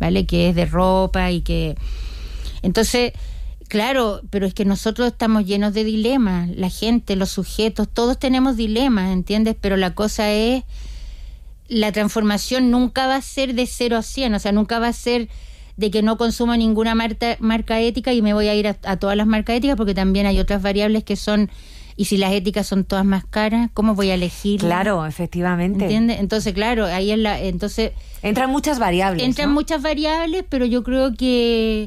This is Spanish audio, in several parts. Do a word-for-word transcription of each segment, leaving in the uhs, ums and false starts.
¿vale? Que es de ropa y que... Entonces, claro, pero es que nosotros estamos llenos de dilemas, la gente, los sujetos, todos tenemos dilemas, ¿entiendes? Pero la cosa es, la transformación nunca va a ser de cero a cien, o sea, nunca va a ser de que no consumo ninguna marca, marca ética y me voy a ir a, a todas las marcas éticas, porque también hay otras variables que son... Y si las éticas son todas más caras, ¿cómo voy a elegir? Claro, efectivamente. ¿Entiendes? Entonces, claro, ahí es la... entonces Entran muchas variables, Entran ¿no? muchas variables, pero yo creo que,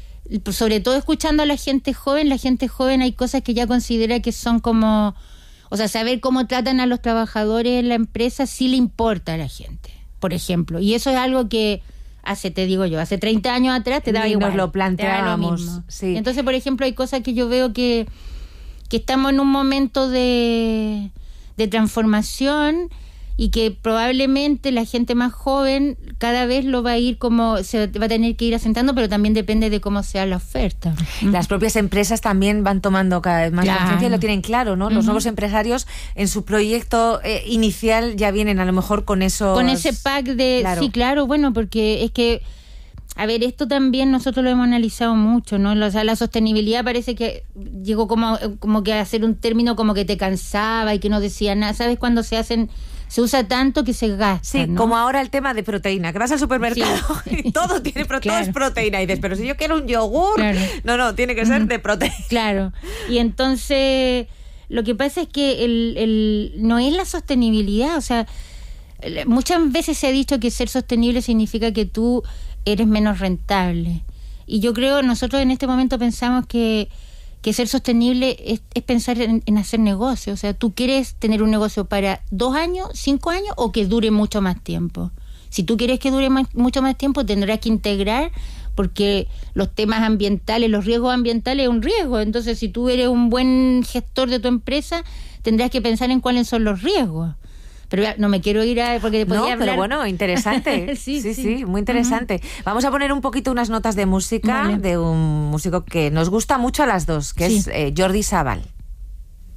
sobre todo escuchando a la gente joven, la gente joven hay cosas que ya considera que son como... O sea, saber cómo tratan a los trabajadores en la empresa sí le importa a la gente, por ejemplo. Y eso es algo que... Hace, te digo yo, hace treinta años atrás te daba y igual. Nos lo planteábamos. Lo mismo. Sí. Entonces, por ejemplo, hay cosas que yo veo que... que estamos en un momento de, de transformación y que probablemente la gente más joven cada vez lo va a ir como, se va a tener que ir asentando, pero también depende de cómo sea la oferta. Las propias empresas también van tomando cada vez más claro. conciencia y lo tienen claro, ¿no? Los Uh-huh. nuevos empresarios en su proyecto eh, inicial ya vienen a lo mejor con eso. Con ese pack de... Claro. Sí, claro, bueno, porque es que... A ver, esto también nosotros lo hemos analizado mucho, ¿no? O sea, la sostenibilidad parece que llegó como, como que a ser un término como que te cansaba y que no decía nada. ¿Sabes? Cuando se hacen, se usa tanto que se gasta, sí, ¿no? Como ahora el tema de proteína, que vas al supermercado sí. y todo tiene pro- claro. todo es proteína. Y dices, pero si yo quiero un yogur, claro. no, no, tiene que ser uh-huh. de proteína. Claro, y entonces lo que pasa es que el, el no es la sostenibilidad, o sea, muchas veces se ha dicho que ser sostenible significa que tú eres menos rentable. Y yo creo, nosotros en este momento pensamos que, que ser sostenible es, es pensar en, en hacer negocio. O sea, tú quieres tener un negocio para dos años, cinco años o que dure mucho más tiempo. Si tú quieres que dure más, mucho más tiempo, tendrás que integrar, porque los temas ambientales, los riesgos ambientales es un riesgo. Entonces, si tú eres un buen gestor de tu empresa, tendrás que pensar en cuáles son los riesgos. Pero no me quiero ir a... porque no, hablar... pero bueno, interesante. sí, sí, sí, sí, muy interesante. Uh-huh. Vamos a poner un poquito unas notas de música, vale. de un músico que nos gusta mucho a las dos, que sí. es eh, Jordi Savall.